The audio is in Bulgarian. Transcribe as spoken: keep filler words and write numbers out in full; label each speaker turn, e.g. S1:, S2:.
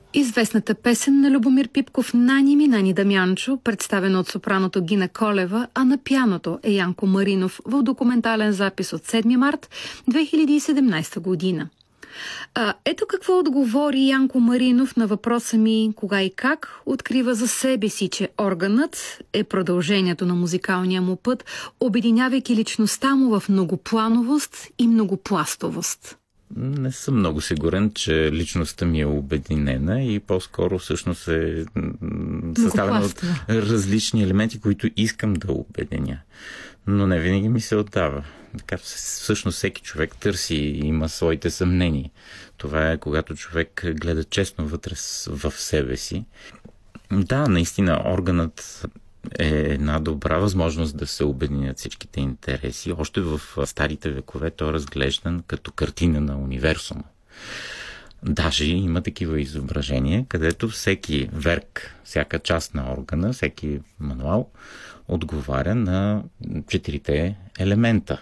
S1: Известната песен на Любомир Пипков «Нани ми, Нани Дамянчо», представена от сопраното Гина Колева, а на пианото е Янко Маринов в документален запис от седми март две хиляди и седемнадесета година. А, ето какво отговори Янко Маринов на въпроса ми кога и как открива за себе си, че органът е продължението на музикалния му път, обединявайки личността му в многоплановост и многопластовост.
S2: Не съм много сигурен, че личността ми е обединена и по-скоро всъщност е съставена от различни елементи, които искам да обединя. Но не винаги ми се отдава. Така, всъщност всеки човек търси и има своите съмнения. Това е когато човек гледа честно вътре в себе си. Да, наистина органът е една добра възможност да се обединят всичките интереси. Още в старите векове той е разглеждан като картина на универсума. Даже има такива изображения, където всеки верк, всяка част на органа, всеки мануал отговаря на четирите елемента.